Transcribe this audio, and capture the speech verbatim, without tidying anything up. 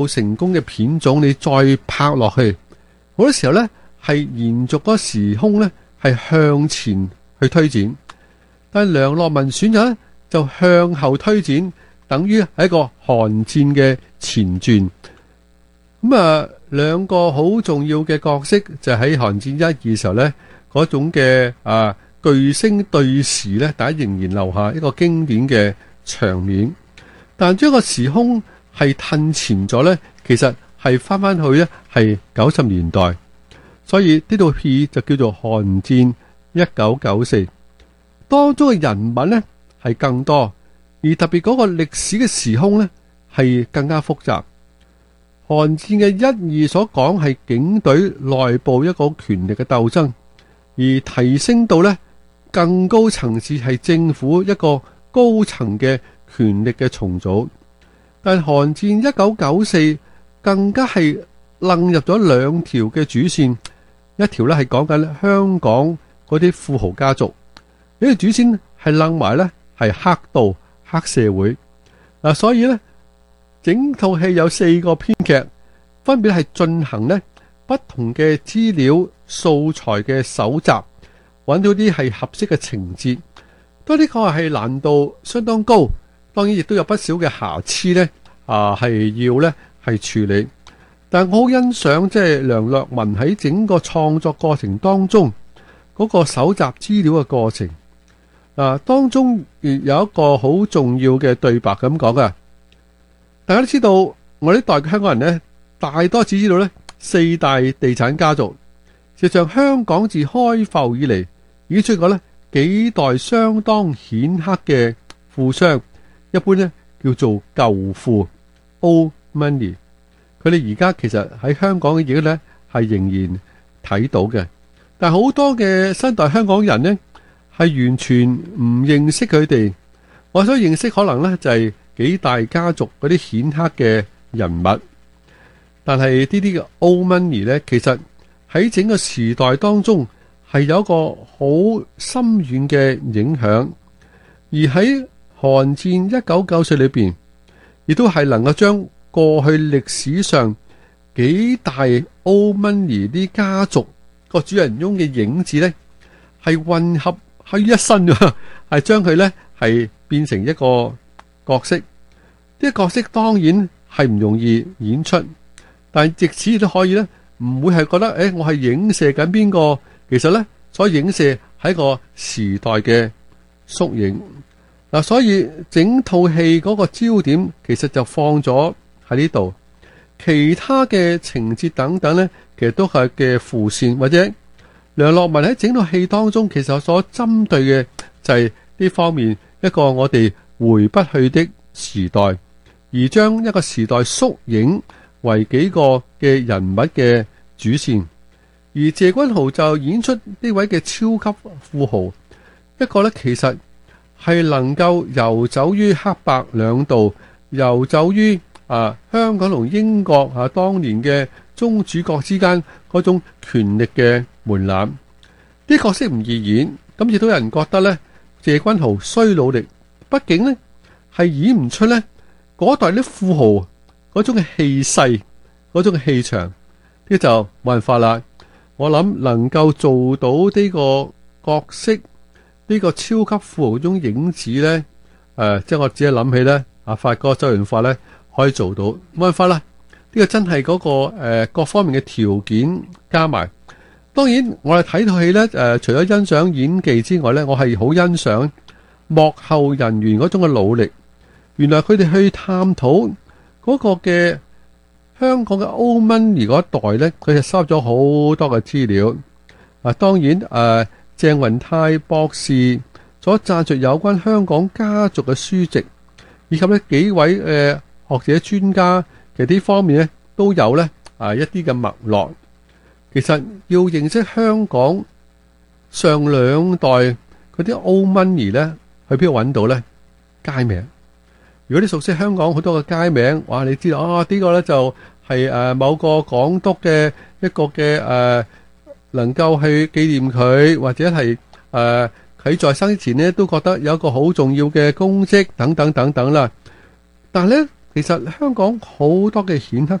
成功嘅片種，你再拍落去，好多時候呢係延續嗰個時空呢係向前去推展，但係梁樂文選擇呢就向後推展，等於係一個韓戰嘅前傳。咁啊，兩個好重要嘅角色就喺韓戰一二時候呢嗰種嘅啊巨星對視呢，大家仍然留下一個經典嘅場面。但將個時空係褪前咗呢，其實係翻翻去呢係九十年代，所以呢套戲就叫做《韓戰一九九四》。當中嘅人物呢係更多，而特別嗰個歷史嘅時空呢係更加複雜。韓戰嘅一二所講係警隊內部一個權力嘅鬥爭，而提升到呢更高層次係政府一個高層嘅權力嘅重組。但韓戰一九九四更加係楞入咗兩條嘅主線，一條呢係講緊香港嗰啲富豪家族，呢條主線係楞埋呢係黑道黑社會嗱，所以呢整套戲有四個編劇，分別係進行呢不同嘅資料素材嘅搜集，揾到啲係合適嘅情節。當呢個係難度相當高，當然亦都有不少嘅瑕疵呢啊係要呢係處理。但我好欣賞即係梁樂文喺整個創作過程當中嗰個搜集資料嘅過程。啊，當中有一個好重要嘅對白咁講噶。大家都知道，我呢代嘅香港人呢，大多只知道呢四大地產家族。實際上，香港自開埠以嚟已經出過呢幾代相當顯赫嘅富商，一般呢叫做舊富 （old money）。佢哋而家其實喺香港嘅嘢呢係仍然睇到嘅，但好多嘅新代香港人呢係完全唔認識佢哋。我所認識可能呢就係、是。幾大家族嗰啲顯赫嘅人物，但係呢啲嘅 old money 呢，其實喺整個時代當中係有一個好深遠嘅影響，而喺韓戰一九九四裏邊，亦都係能夠將過去歷史上幾大 old money 啲家族個主人翁嘅影子呢，係混合喺一身嘅，係將佢呢係變成一個角色。呢個角色當然係唔容易演出，但係藉此亦都可以咧，唔會係覺得誒，我係影射緊邊個？其實咧，所影射係一個時代嘅縮影嗱，所以整套戲嗰個焦點其實就放咗喺呢度，其他嘅情節等等咧，其實都係嘅副線，或者梁樂文喺整套戲當中，其實所針對嘅就係呢方面一個我哋回不去的時代。而將一個時代縮影為幾個嘅人物嘅主線，而謝君豪就演出呢位嘅超級富豪，一個呢其實係能夠遊走於黑白兩道，遊走於啊香港同英國啊當年嘅宗主國之間嗰種權力嘅門檻。啲角色唔易演，咁亦都有人覺得呢謝君豪需努力，畢竟呢係演唔出呢嗰代啲富豪嗰種嘅氣勢，嗰種嘅氣場，呢就冇辦法啦。我諗能夠做到呢個角色，呢個超級富豪嗰種影子咧，誒、呃，即係我只係諗起咧，阿發哥周潤發咧可以做到，冇辦法啦。呢、這個真係嗰、那個誒、呃、各方面嘅條件加埋。當然我哋睇套戲咧，誒、呃，除咗欣賞演技之外咧，我係好欣賞幕後人員嗰種嘅努力。原來佢哋去探討嗰個嘅香港嘅 old money 嗰一代呢，佢就收咗好多嘅資料。啊，當然誒、呃，鄭雲泰博士所撰述有關香港家族嘅書籍，以及呢幾位誒、呃、學者專家嘅呢方面呢，都有呢啊一啲嘅脈絡。其實要認識香港上兩代嗰啲 old money 呢，去邊度揾到呢？街名。如果你熟悉香港好多嘅街名，哇！你知道啊，呢、這個呢就係、是、誒、呃、某個港督嘅一個嘅誒、呃，能夠去紀念佢，或者係誒佢在生之前呢都覺得有一個好重要嘅功績等等等等啦。但係呢， 其實香港好多嘅顯赫